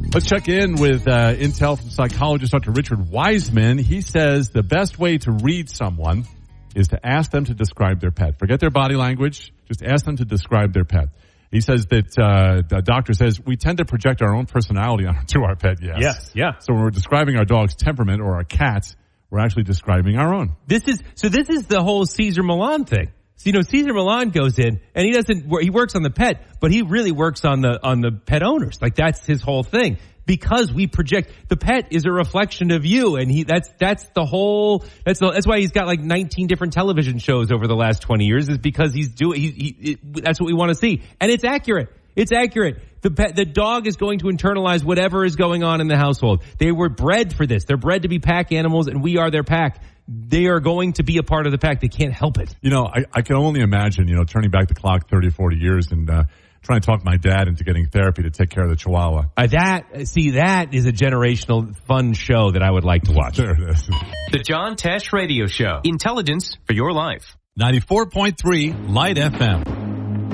Let's check in with intel from psychologist Dr. Richard Wiseman. He says the best way to read someone is to ask them to describe their pet. Forget their body language. Just ask them to describe their pet. He says that the doctor says we tend to project our own personality onto our pet. Yes. Yeah. So when we're describing our dog's temperament or our cat's, we're actually describing our own. This is the whole Cesar Millan thing. So, Cesar Millan goes in and he works on the pet, but he really works on the pet owners. Like that's his whole thing. Because we project, the pet is a reflection of you, and that's why he's got like 19 different television shows over the last 20 years, is because that's what we want to see. And it's accurate. It's accurate. The dog is going to internalize whatever is going on in the household. They were bred for this. They're bred to be pack animals, and we are their pack. They are going to be a part of the pack. They can't help it. I can only imagine, turning back the clock 30, 40 years and trying to talk my dad into getting therapy to take care of the Chihuahua. That is a generational fun show that I would like to watch. There it is. The John Tesh Radio Show. Intelligence for your life. 94.3 Light FM.